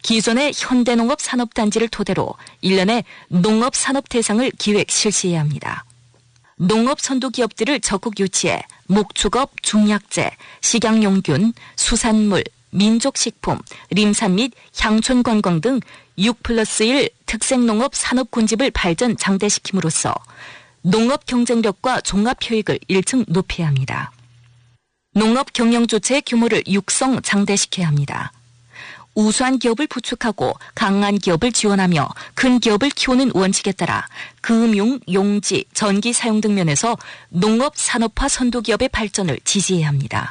기존의 현대농업 산업단지를 토대로 1년에 농업산업대상을 기획 실시해야 합니다. 농업 선도기업들을 적극 유치해 목축업, 중약재, 식약용균, 수산물, 민족식품, 림산 및 향촌관광 등 6+1 특색농업 산업군집을 발전 장대시킴으로써 농업 경쟁력과 종합효익을 1층 높여야 합니다. 농업 경영주체의 규모를 육성 장대시켜야 합니다. 우수한 기업을 부축하고 강한 기업을 지원하며 큰 기업을 키우는 원칙에 따라 금융, 용지, 전기 사용 등 면에서 농업 산업화 선도기업의 발전을 지지해야 합니다.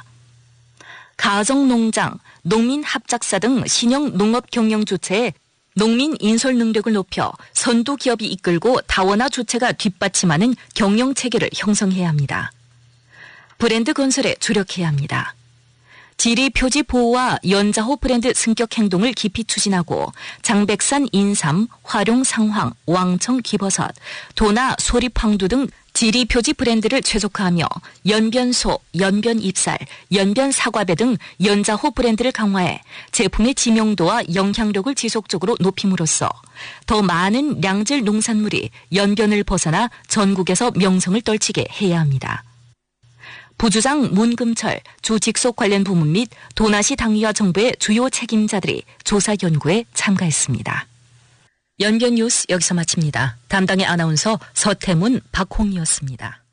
가정농장, 농민합작사 등 신형 농업 경영 주체에 농민 인솔 능력을 높여 선도기업이 이끌고 다원화 주체가 뒷받침하는 경영체계를 형성해야 합니다. 브랜드 건설에 주력해야 합니다. 지리 표지 보호와 연자호 브랜드 승격 행동을 깊이 추진하고 장백산 인삼, 화룡 상황, 왕청 기버섯, 도나 소립황두 등 지리 표지 브랜드를 최적화하며 연변소, 연변입살, 연변사과배 등 연자호 브랜드를 강화해 제품의 지명도와 영향력을 지속적으로 높임으로써 더 많은 양질 농산물이 연변을 벗어나 전국에서 명성을 떨치게 해야 합니다. 부주장 문금철, 주 직속 관련 부문 및 도나시 당위와 정부의 주요 책임자들이 조사 연구에 참가했습니다. 연변 뉴스 여기서 마칩니다. 담당의 아나운서 서태문, 박홍이었습니다.